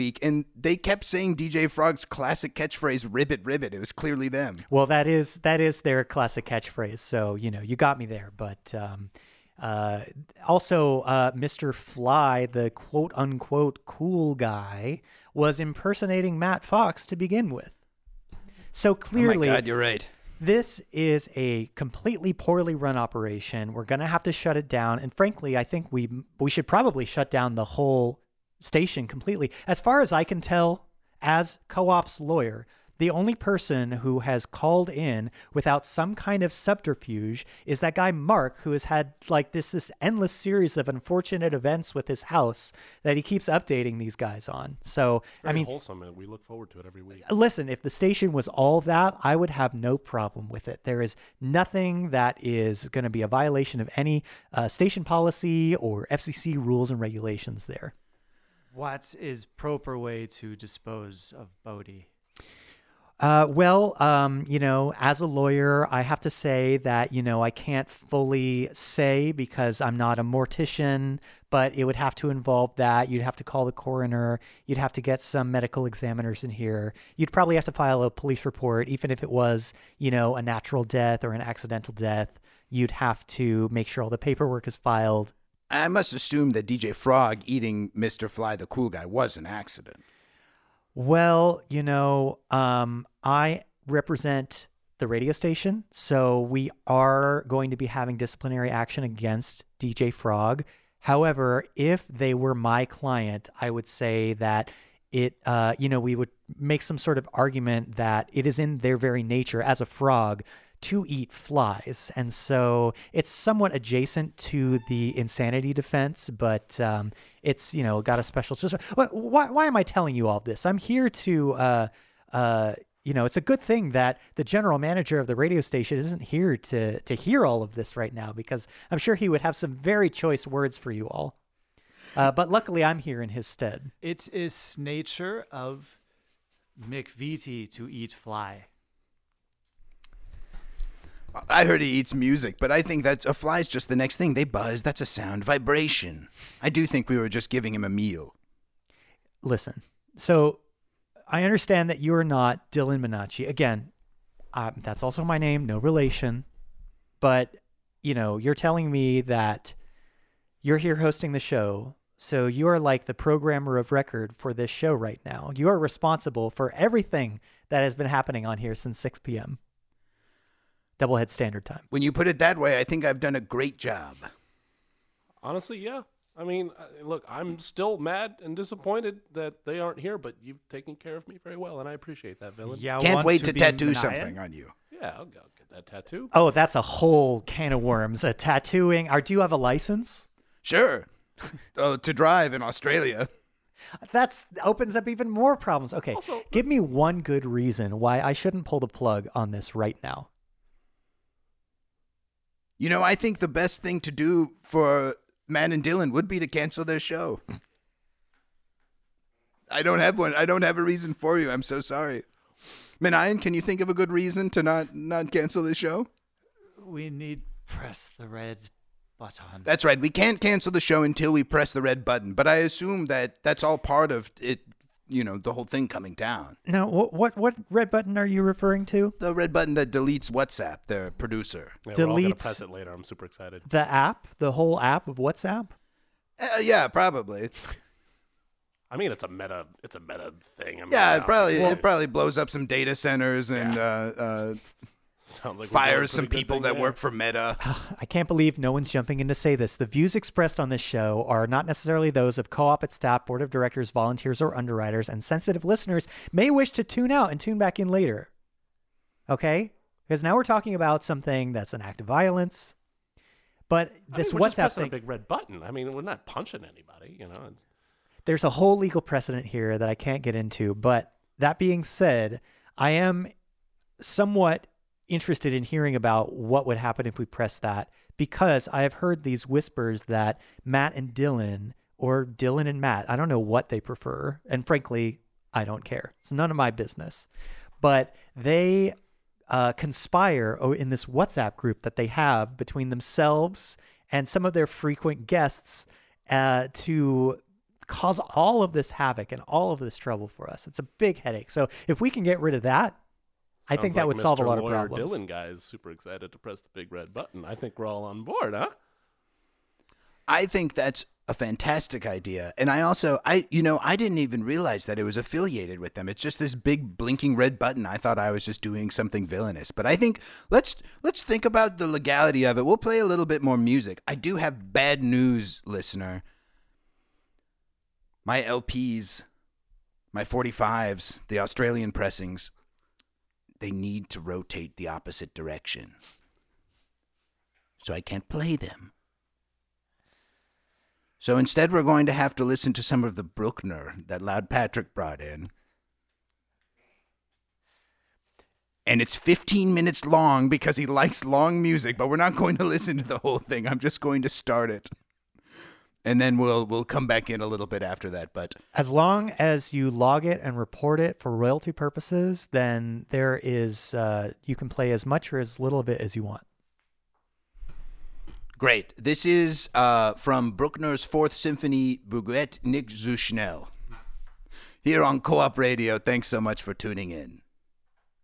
week, and they kept saying DJ Frog's classic catchphrase, "Ribbit, ribbit." It was clearly them. Well, that is their classic catchphrase. So, you got me there. But also, Mr. Fly, the quote unquote cool guy, was impersonating Matt Fox to begin with. So clearly, oh my God, you're right. This is a completely poorly run operation. We're going to have to shut it down. And frankly, I think we should probably shut down the whole station completely. As far as I can tell, as Co-op's lawyer, the only person who has called in without some kind of subterfuge is that guy Mark, who has had like this endless series of unfortunate events with his house that he keeps updating these guys on. So, I mean, wholesome, and we look forward to it every week. Listen, if the station was all that, I would have no problem with it. There is nothing that is going to be a violation of any station policy or FCC rules and regulations there. What is proper way to dispose of Bodhi? Well, as a lawyer, I have to say that, I can't fully say because I'm not a mortician, but it would have to involve that. You'd have to call the coroner. You'd have to get some medical examiners in here. You'd probably have to file a police report, even if it was, a natural death or an accidental death. You'd have to make sure all the paperwork is filed. I must assume that DJ Frog eating Mr. Fly, the cool guy, was an accident. Well, I represent the radio station, so we are going to be having disciplinary action against DJ Frog. However, if they were my client, I would say that we would make some sort of argument that it is in their very nature as a frog to eat flies. And so it's somewhat adjacent to the insanity defense, but it's, got a special... Why am I telling you all this? I'm here to... it's a good thing that the general manager of the radio station isn't here to hear all of this right now, because I'm sure he would have some very choice words for you all. But luckily, I'm here in his stead. It is nature of McVitie to eat fly. I heard he eats music, but I think that a fly's just the next thing. They buzz. That's a sound vibration. I do think we were just giving him a meal. Listen, so I understand that you're not Dylan Minacci. Again, that's also my name, no relation. But, you're telling me that you're here hosting the show, so you are like the programmer of record for this show right now. You are responsible for everything that has been happening on here since 6 p.m. Doublehead Standard Time. When you put it that way, I think I've done a great job. Honestly, yeah. I mean, look, I'm still mad and disappointed that they aren't here, but you've taken care of me very well, and I appreciate that, Villain. Yeah, Can't wait to tattoo something on you. Yeah, I'll get that tattoo. Oh, that's a whole can of worms. A tattooing. Do you have a license? Sure. To drive in Australia. That opens up even more problems. Okay, Also, give me one good reason why I shouldn't pull the plug on this right now. I think the best thing to do for Matt and Dylan would be to cancel their show. I don't have one. I don't have a reason for you. I'm so sorry. Menayan, can you think of a good reason to not cancel the show? We need press the red button. That's right. We can't cancel the show until we press the red button. But I assume that that's all part of it, the whole thing coming down. Now, what red button are you referring to? The red button that deletes WhatsApp, the producer. Yeah, we're all going to Deletes press it later. I'm super excited. The app? The whole app of WhatsApp? Yeah, probably. I mean, it's a meta thing. I mean, Yeah, it probably blows up some data centers and sounds like fires some people that work for Meta. I can't believe no one's jumping in to say this. The views expressed on this show are not necessarily those of Co-op, its staff, board of directors, volunteers, or underwriters, and sensitive listeners may wish to tune out and tune back in later. Okay? Because now we're talking about something that's an act of violence. But this we're just WhatsApp pressing thing, a big red button. I mean, we're not punching anybody, there's a whole legal precedent here that I can't get into. But that being said, I am somewhat interested in hearing about what would happen if we press that, because I have heard these whispers that Matt and Dylan, or Dylan and Matt, I don't know what they prefer, and frankly, I don't care. It's none of my business. But they conspire in this WhatsApp group that they have between themselves and some of their frequent guests to cause all of this havoc and all of this trouble for us. It's a big headache. So if we can get rid of that, I think that would solve a lot of problems. Dylan guy is super excited to press the big red button. I think we're all on board, huh? I think that's a fantastic idea. And I didn't even realize that it was affiliated with them. It's just this big blinking red button. I thought I was just doing something villainous. But I think let's think about the legality of it. We'll play a little bit more music. I do have bad news, listener. My LPs, my 45s, the Australian pressings, they need to rotate the opposite direction. So I can't play them. So instead, we're going to have to listen to some of the Bruckner that Loud Patrick brought in. And it's 15 minutes long because he likes long music, but we're not going to listen to the whole thing. I'm just going to start it. And then we'll come back in a little bit after that. But as long as you log it and report it for royalty purposes, then there is you can play as much or as little of it as you want. Great. This is from Bruckner's Fourth Symphony, Bruguet, Nicht so schnell. Here on Co-op Radio. Thanks so much for tuning in.